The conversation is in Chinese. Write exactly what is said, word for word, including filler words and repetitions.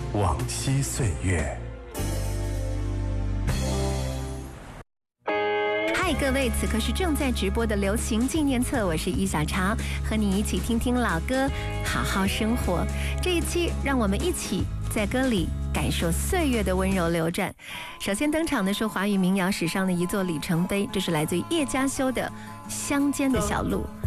往昔岁月。 嗨，各位，此刻是正在直播的流行纪念册，我是伊小潮，和你一起听听老歌，好好生活。这一期，让我们一起在歌里感受岁月的温柔流转。首先登场的是华语民谣史上的一座里程碑，这是来自于叶嘉修的《乡间的小路》。